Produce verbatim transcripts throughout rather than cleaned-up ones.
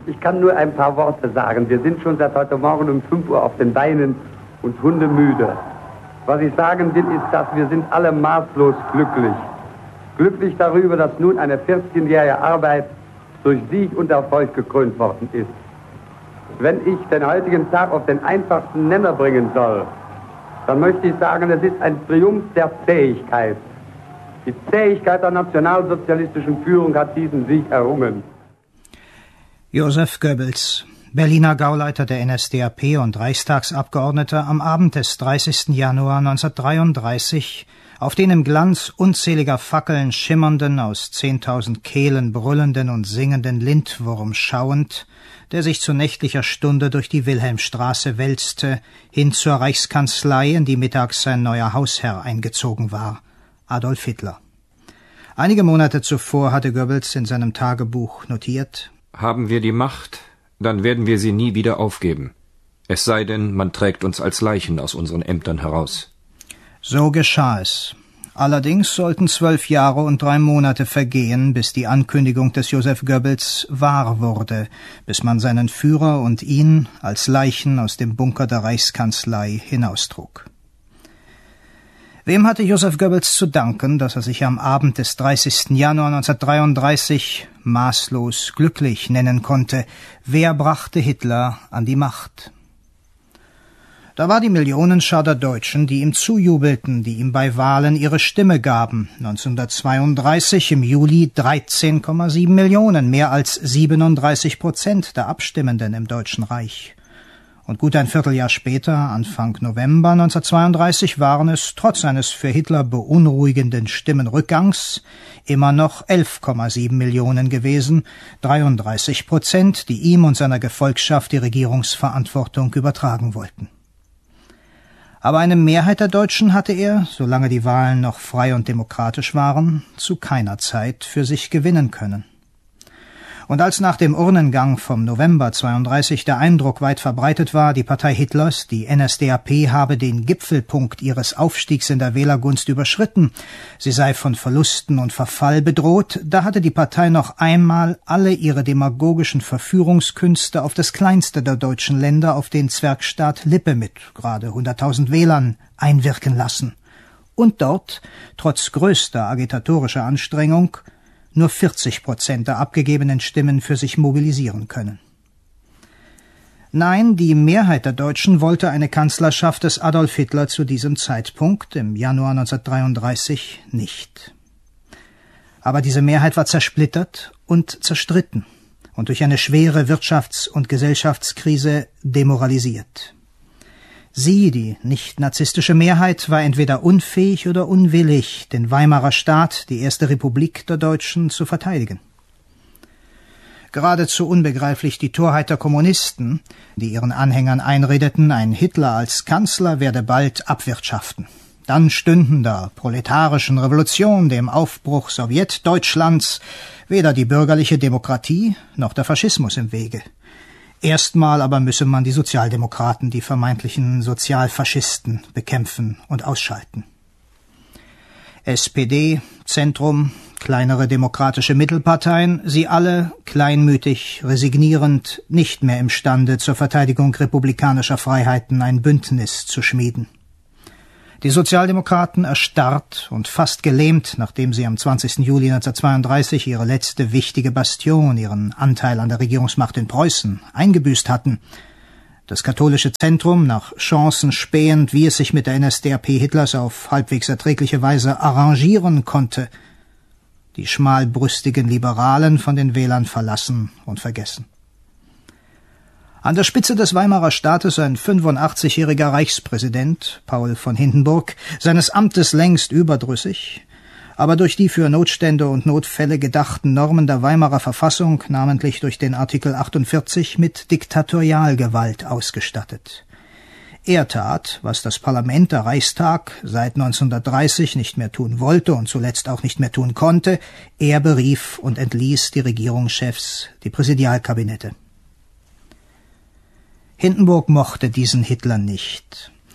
Ich kann nur ein paar Worte sagen. Wir sind schon seit heute Morgen um fünf Uhr auf den Beinen und hundemüde. Was ich sagen will, ist, dass wir sind alle maßlos glücklich. Glücklich darüber, dass nun eine vierzehnjährige Arbeit durch Sieg und Erfolg gekrönt worden ist. Wenn ich den heutigen Tag auf den einfachsten Nenner bringen soll, dann möchte ich sagen, es ist ein Triumph der Zähigkeit. Die Zähigkeit der nationalsozialistischen Führung hat diesen Sieg errungen. Joseph Goebbels, Berliner Gauleiter der N S D A P und Reichstagsabgeordneter, am Abend des dreißigsten Januar neunzehnhundertdreiunddreißig auf den im Glanz unzähliger Fackeln schimmernden, aus zehntausend Kehlen brüllenden und singenden Lindwurm schauend, der sich zu nächtlicher Stunde durch die Wilhelmstraße wälzte, hin zur Reichskanzlei, in die mittags sein neuer Hausherr eingezogen war, Adolf Hitler. Einige Monate zuvor hatte Goebbels in seinem Tagebuch notiert: Haben wir die Macht, dann werden wir sie nie wieder aufgeben. Es sei denn, man trägt uns als Leichen aus unseren Ämtern heraus. So geschah es. Allerdings sollten zwölf Jahre und drei Monate vergehen, bis die Ankündigung des Joseph Goebbels wahr wurde, bis man seinen Führer und ihn als Leichen aus dem Bunker der Reichskanzlei hinaustrug. Wem hatte Joseph Goebbels zu danken, dass er sich am Abend des dreißigsten Januar neunzehnhundertdreiunddreißig maßlos glücklich nennen konnte? Wer brachte Hitler an die Macht? Da war die Millionenschar der Deutschen, die ihm zujubelten, die ihm bei Wahlen ihre Stimme gaben. neunzehnhundertzweiunddreißig im Juli dreizehn Komma sieben Millionen, mehr als siebenunddreißig Prozent der Abstimmenden im Deutschen Reich. Und gut ein Vierteljahr später, Anfang November neunzehnhundertzweiunddreißig, waren es trotz eines für Hitler beunruhigenden Stimmenrückgangs immer noch elf Komma sieben Millionen gewesen, dreiunddreißig Prozent, die ihm und seiner Gefolgschaft die Regierungsverantwortung übertragen wollten. Aber eine Mehrheit der Deutschen hatte er, solange die Wahlen noch frei und demokratisch waren, zu keiner Zeit für sich gewinnen können. Und als nach dem Urnengang vom November zweiunddreißig der Eindruck weit verbreitet war, die Partei Hitlers, die N S D A P, habe den Gipfelpunkt ihres Aufstiegs in der Wählergunst überschritten, sie sei von Verlusten und Verfall bedroht, da hatte die Partei noch einmal alle ihre demagogischen Verführungskünste auf das kleinste der deutschen Länder, auf den Zwergstaat Lippe mit gerade hunderttausend Wählern, einwirken lassen. Und dort, trotz größter agitatorischer Anstrengung, nur vierzig Prozent der abgegebenen Stimmen für sich mobilisieren können. Nein, die Mehrheit der Deutschen wollte eine Kanzlerschaft des Adolf Hitler zu diesem Zeitpunkt, im Januar neunzehnhundertdreiunddreißig, nicht. Aber diese Mehrheit war zersplittert und zerstritten und durch eine schwere Wirtschafts- und Gesellschaftskrise demoralisiert. Sie, die nicht-nazistische Mehrheit, war entweder unfähig oder unwillig, den Weimarer Staat, die erste Republik der Deutschen, zu verteidigen. Geradezu unbegreiflich die Torheit der Kommunisten, die ihren Anhängern einredeten, ein Hitler als Kanzler werde bald abwirtschaften. Dann stünden der proletarischen Revolution, dem Aufbruch Sowjetdeutschlands, weder die bürgerliche Demokratie noch der Faschismus im Wege. Erstmal aber müsse man die Sozialdemokraten, die vermeintlichen Sozialfaschisten, bekämpfen und ausschalten. S P D, Zentrum, kleinere demokratische Mittelparteien, sie alle kleinmütig, resignierend, nicht mehr imstande, zur Verteidigung republikanischer Freiheiten ein Bündnis zu schmieden. Die Sozialdemokraten erstarrt und fast gelähmt, nachdem sie am zwanzigsten Juli neunzehnhundertzweiunddreißig ihre letzte wichtige Bastion, ihren Anteil an der Regierungsmacht in Preußen, eingebüßt hatten. Das katholische Zentrum, nach Chancen spähend, wie es sich mit der N S D A P Hitlers auf halbwegs erträgliche Weise arrangieren konnte, die schmalbrüstigen Liberalen von den Wählern verlassen und vergessen. An der Spitze des Weimarer Staates ein fünfundachtzigjähriger Reichspräsident, Paul von Hindenburg, seines Amtes längst überdrüssig, aber durch die für Notstände und Notfälle gedachten Normen der Weimarer Verfassung, namentlich durch den Artikel achtundvierzig, mit Diktatorialgewalt ausgestattet. Er tat, was das Parlament, der Reichstag, seit neunzehnhundertdreißig nicht mehr tun wollte und zuletzt auch nicht mehr tun konnte, er berief und entließ die Regierungschefs, die Präsidialkabinette. Hindenburg mochte diesen Hitler nicht.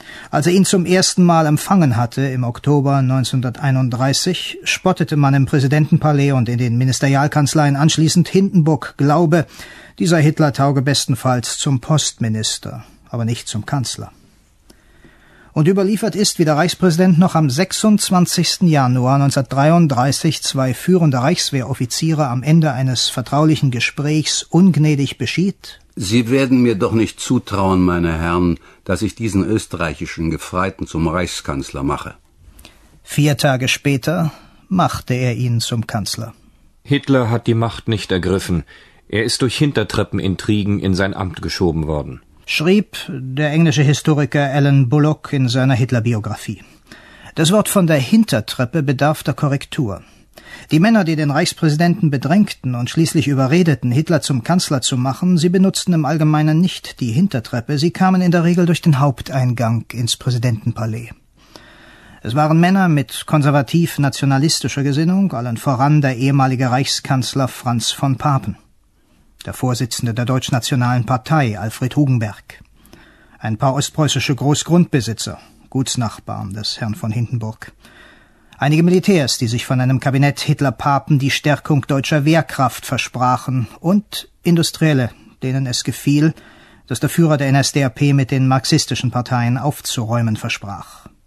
Als er ihn zum ersten Mal empfangen hatte, im Oktober neunzehnhunderteinunddreißig, spottete man im Präsidentenpalais und in den Ministerialkanzleien anschließend, Hindenburg glaube, dieser Hitler tauge bestenfalls zum Postminister, aber nicht zum Kanzler. Und überliefert ist, wie der Reichspräsident noch am sechsundzwanzigsten Januar neunzehnhundertdreiunddreißig zwei führende Reichswehroffiziere am Ende eines vertraulichen Gesprächs ungnädig beschied: Sie werden mir doch nicht zutrauen, meine Herren, dass ich diesen österreichischen Gefreiten zum Reichskanzler mache. Vier Tage später machte er ihn zum Kanzler. Hitler hat die Macht nicht ergriffen. Er ist durch Hintertreppenintrigen in sein Amt geschoben worden, schrieb der englische Historiker Alan Bullock in seiner Hitlerbiografie. Das Wort von der Hintertreppe bedarf der Korrektur. Die Männer, die den Reichspräsidenten bedrängten und schließlich überredeten, Hitler zum Kanzler zu machen, sie benutzten im Allgemeinen nicht die Hintertreppe, sie kamen in der Regel durch den Haupteingang ins Präsidentenpalais. Es waren Männer mit konservativ-nationalistischer Gesinnung, allen voran der ehemalige Reichskanzler Franz von Papen, der Vorsitzende der Deutschnationalen Partei, Alfred Hugenberg, ein paar ostpreußische Großgrundbesitzer, Gutsnachbarn des Herrn von Hindenburg, einige Militärs, die sich von einem Kabinett Hitler-Papen die Stärkung deutscher Wehrkraft versprachen, und Industrielle, denen es gefiel, dass der Führer der N S D A P mit den marxistischen Parteien aufzuräumen versprach.